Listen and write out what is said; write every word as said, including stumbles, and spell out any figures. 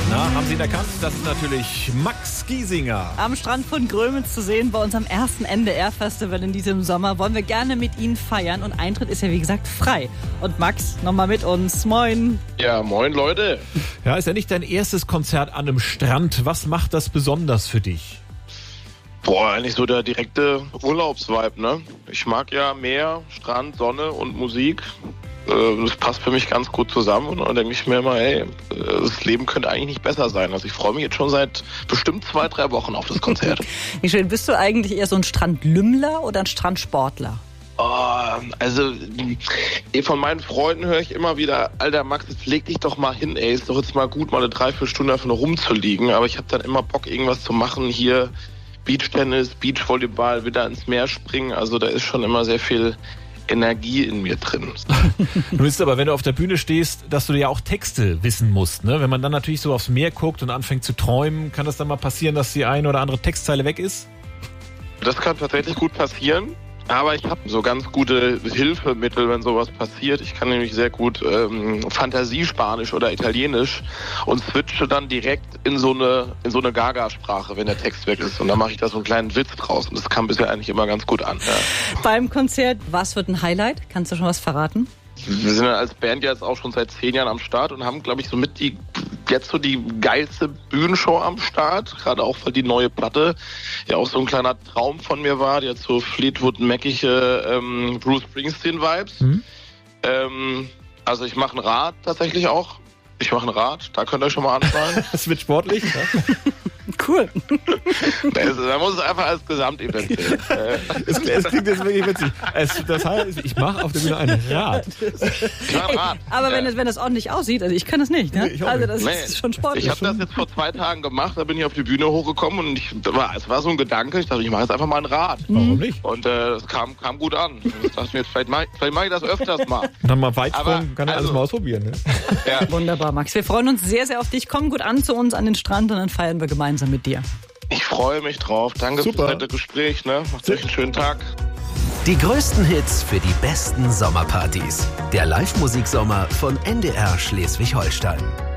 Na, haben Sie ihn erkannt? Das ist natürlich Max Giesinger. Am Strand von Grömitz zu sehen bei unserem ersten N D R-Festival in diesem Sommer. Wollen wir gerne mit Ihnen feiern und Eintritt ist ja wie gesagt frei. Und Max, nochmal mit uns. Moin. Ja, moin Leute. Ja, ist ja nicht dein erstes Konzert an einem Strand. Was macht das besonders für dich? Boah, eigentlich so der direkte Urlaubsvibe, ne? Ich mag ja Meer, Strand, Sonne und Musik. Das passt für mich ganz gut zusammen und dann denke ich mir immer, hey, das Leben könnte eigentlich nicht besser sein. Also ich freue mich jetzt schon seit bestimmt zwei, drei Wochen auf das Konzert. Wie schön, bist du eigentlich eher so ein Strandlümmler oder ein Strandsportler? Oh, also von meinen Freunden höre ich immer wieder, Alter Max, jetzt leg dich doch mal hin, ey, ist doch jetzt mal gut, mal eine Dreiviertelstunde einfach nur rumzuliegen. Aber ich habe dann immer Bock, irgendwas zu machen hier. Beachtennis, Beachvolleyball, wieder ins Meer springen. Also da ist schon immer sehr viel Energie in mir drin. Du willst aber, wenn du auf der Bühne stehst, dass du ja auch Texte wissen musst, ne? Wenn man dann natürlich so aufs Meer guckt und anfängt zu träumen, kann das dann mal passieren, dass die eine oder andere Textzeile weg ist? Das kann tatsächlich gut passieren. Aber ich habe so ganz gute Hilfemittel, wenn sowas passiert. Ich kann nämlich sehr gut ähm, Fantasiespanisch oder Italienisch und switche dann direkt in so eine in so eine Gaga-Sprache, wenn der Text weg ist. Und dann mache ich da so einen kleinen Witz draus. Und das kam bisher eigentlich immer ganz gut an. Ja. Beim Konzert, was wird ein Highlight? Kannst du schon was verraten? Wir sind ja als Band jetzt auch schon seit zehn Jahren am Start und haben, glaube ich, somit die jetzt so die geilste Bühnenshow am Start. Gerade auch, weil die neue Platte ja auch so ein kleiner Traum von mir war. Die hat so Fleetwood-Mackige ähm, Bruce Springsteen-Vibes. Mhm. Ähm, also ich mache ein Rad tatsächlich auch. Ich mache ein Rad, da könnt ihr euch schon mal anfallen. Das wird sportlich, ja? Cool. Da muss es einfach als Gesamtevent sehen. Es, es klingt jetzt wirklich witzig. Es, das heißt, ich mache auf der Bühne ein Rad. Ich mach ein Rad. Aber wenn, ja. es, wenn das ordentlich aussieht, also ich kann das nicht, ne? Nee, also das nee. ist schon sportlich. Ich habe das jetzt vor zwei Tagen gemacht, da bin ich auf die Bühne hochgekommen und ich, war, es war so ein Gedanke, ich dachte, ich mache jetzt einfach mal ein Rad. Warum nicht? Und äh, es kam, kam gut an. Ich dachte mir, vielleicht mache ich, mach ich das öfters mal. Und dann mal Weitsprung, Aber, kann er also, alles mal ausprobieren. Ne? Ja. Wunderbar, Max. Wir freuen uns sehr, sehr auf dich. Komm gut an zu uns an den Strand und dann feiern wir gemeinsam mit dir. Ich freue mich drauf. Danke Super. fürs nette Gespräch. Ne? Macht euch einen schönen Tag. Die größten Hits für die besten Sommerpartys. Der Live-Musik-Sommer von N D R Schleswig-Holstein.